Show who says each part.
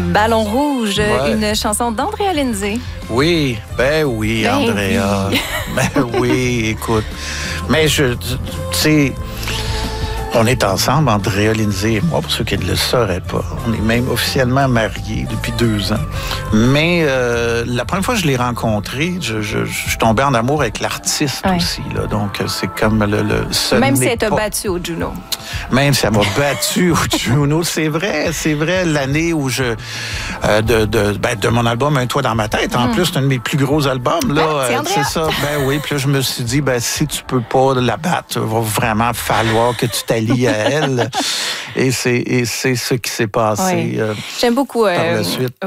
Speaker 1: Ballon rouge,
Speaker 2: Ouais.
Speaker 1: une chanson d'Andrea Lindsay.
Speaker 2: Oui,
Speaker 1: Ben
Speaker 2: Andrea.
Speaker 1: oui.
Speaker 2: Ben oui, écoute. Mais tu sais, on est ensemble, Andrea Lindsay et moi, pour ceux qui ne le sauraient pas. On est même officiellement mariés depuis 2 ans. Mais la première fois que je l'ai rencontré, je suis tombé en amour avec l'artiste aussi. Là. Donc, c'est comme ce
Speaker 1: Même si
Speaker 2: n'est
Speaker 1: elle t'a
Speaker 2: pas-
Speaker 1: battu au Juno.
Speaker 2: Même si elle m'a battu au Juno, c'est vrai, l'année où de mon album Un toit dans ma tête. En plus, c'est un de mes plus gros albums, là.
Speaker 1: Ouais, c'est Andrea.
Speaker 2: C'est ça. Ben oui, puis là, je me suis dit, si tu peux pas la battre, il va vraiment falloir que tu t'allies à elle. Et c'est ce qui s'est passé
Speaker 1: Oui. J'aime beaucoup
Speaker 2: par la suite.